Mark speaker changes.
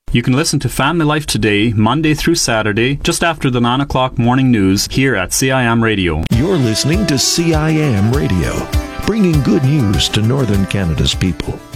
Speaker 1: You can listen to Family Life Today, Monday through Saturday, just after the 9 o'clock morning news here at CIM Radio.
Speaker 2: You're listening to CIM Radio, bringing good news to Northern Canada's people.